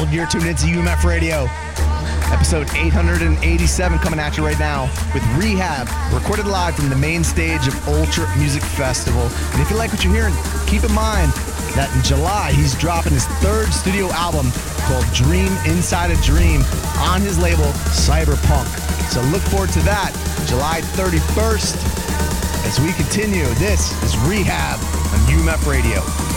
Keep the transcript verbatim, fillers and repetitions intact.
world. You're tuned into U M F Radio, episode eight hundred eighty-seven, coming at you right now with Rehab, recorded live from the main stage of Ultra Music Festival. And if you like what you're hearing, keep in mind that in July, he's dropping his third studio album called Dream Inside a Dream on his label, Cyberpunk. So look forward to that, July thirty-first. As we continue, this is Rehab on U M F Radio.